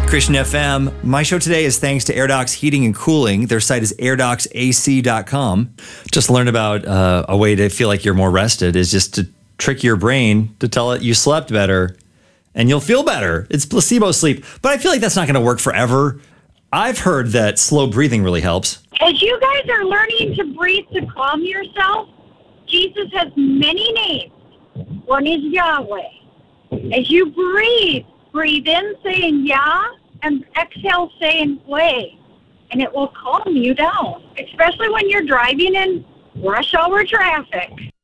Christian FM. My show today is thanks to AirDocs Heating and Cooling. Their site is airdocsac.com. Just learned about a way to feel like you're more rested is just to trick your brain to tell it you slept better and you'll feel better. It's placebo sleep. But I feel like that's not going to work forever. I've heard that slow breathing really helps. As you guys are learning to breathe to calm yourself, Jesus has many names. One is Yahweh. As you breathe in saying Yah and exhale saying Way, and it will calm you down, especially when you're driving in rush hour traffic.